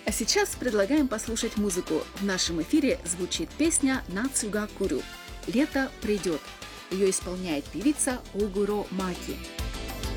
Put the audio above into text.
А сейчас предлагаем послушать музыку. В нашем эфире звучит песня «Нацуга Курю» — «Лето придет». Ее исполняет певица Огуро Маки.